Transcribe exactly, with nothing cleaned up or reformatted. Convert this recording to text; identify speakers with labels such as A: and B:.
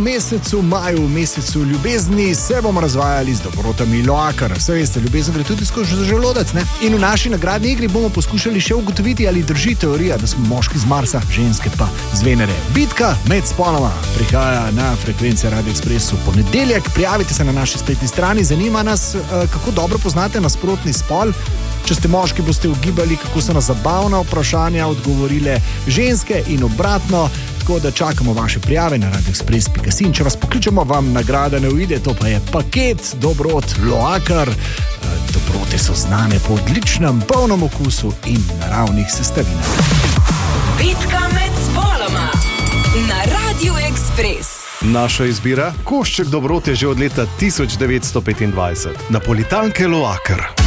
A: mesecu maju, v mesecu ljubezni, se bomo razvajali z dobrotami Loaker. Vse veste, ljubezen gre tudi skozi želodec, ne? In v naši nagradni igri bomo poskušali še ugotoviti, ali drži teorija, da smo moški z Marsa, ženske pa z Venere. Bitka med spoloma prihaja na frekvenci Radio Express v ponedeljek. Prijavite se na naši spletni strani, zanima nas, kako dobro poznate nasprotni spol. Če ste moški, boste ugibali, kako so na zabavna vprašanja odgovorile ženske in obratno. Tako da čakamo vaše prijave na radio express pika si in če vas pokličemo, vam nagrada ne uide, to pa je paket dobrot Loaker. Dobrote so znane po odličnem, polnem okusu in naravnih sestavinah.
B: Bitka med spoloma na Radio Express.
C: Naša izbira, košček dobrot je že od leta tisoč devetsto petindvajset. Napolitanke Loaker.